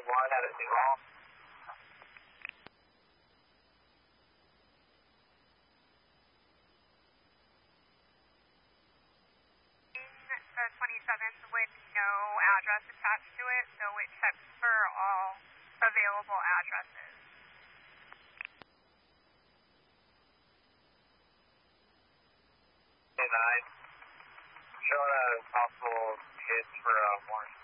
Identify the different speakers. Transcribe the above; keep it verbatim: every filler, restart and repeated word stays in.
Speaker 1: one at a single.
Speaker 2: The twenty-seventh with no address attached to it, so it checks for all available addresses.
Speaker 1: nine, showing a possible hit for a warrant.